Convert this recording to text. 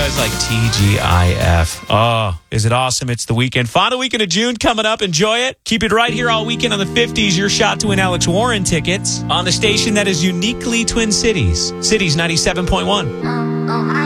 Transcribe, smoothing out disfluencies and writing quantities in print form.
I was like, TGIF. Oh, is it awesome? It's the weekend. Final weekend of June coming up. Enjoy it. Keep it right here all weekend on the 50s. Your shot to win Alex Warren tickets on the station that is uniquely Twin Cities. Cities 97.1.